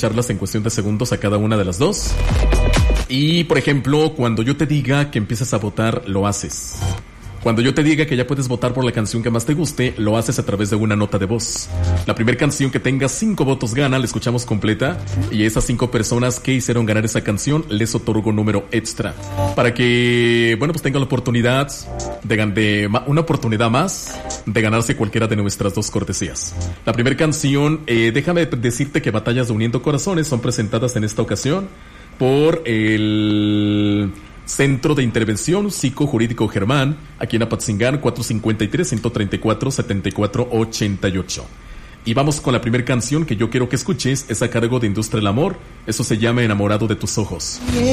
escucharlas en cuestión de segundos a cada una de las dos. Y, por ejemplo, cuando yo te diga que empieces a votar, lo haces. Cuando yo te diga que ya puedes votar por la canción que más te guste, lo haces a través de una nota de voz. La primera canción que tenga 5 votos gana, la escuchamos completa. Y esas 5 personas que hicieron ganar esa canción, les otorgo un número extra. Para que, bueno, pues tengan la oportunidad una oportunidad más de ganarse cualquiera de nuestras 2 cortesías. La primera canción, déjame decirte que Batallas de Uniendo Corazones son presentadas en esta ocasión por el Centro de Intervención Psicojurídico Germán, aquí en Apatzingán, 453-134-7488. Y vamos con la primera canción que yo quiero que escuches, es a cargo de Industria del Amor. Eso se llama Enamorado de tus ojos.